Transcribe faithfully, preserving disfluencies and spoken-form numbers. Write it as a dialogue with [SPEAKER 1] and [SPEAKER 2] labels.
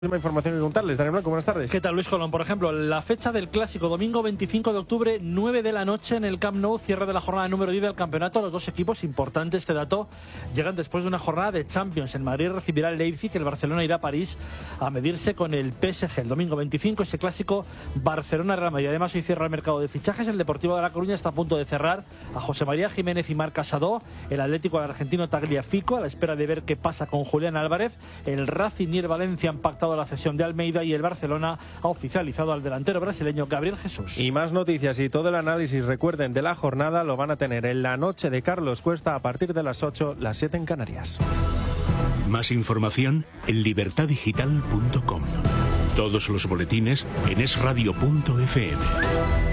[SPEAKER 1] Información que contarles. Daniel Blanco, buenas tardes.
[SPEAKER 2] ¿Qué tal, Luis Colón? Por ejemplo, la fecha del clásico, domingo veinticinco de octubre, nueve de la noche en el Camp Nou, cierre de la jornada número diez del campeonato. Los dos equipos, importante este dato, llegan después de una jornada de Champions. En Madrid recibirá el Leipzig, el Barcelona irá a París a medirse con el P S G. El domingo veinticinco, ese clásico Barcelona-Real Madrid. Además, hoy cierra el mercado de fichajes. El Deportivo de La Coruña está a punto de cerrar a José María Jiménez y Marc Casado. El Atlético al argentino Tagliafico, a la espera de ver qué pasa con Julián Álvarez. El Racing y el Valencia han pactado la cesión de Almeida, y el Barcelona ha oficializado al delantero brasileño Gabriel Jesús.
[SPEAKER 1] Y más noticias y todo el análisis, recuerden, de la jornada lo van a tener en la noche de Carlos Cuesta a partir de las ocho, las siete en Canarias.
[SPEAKER 3] Más información en libertad digital punto com. Todos los boletines en es radio punto efe eme.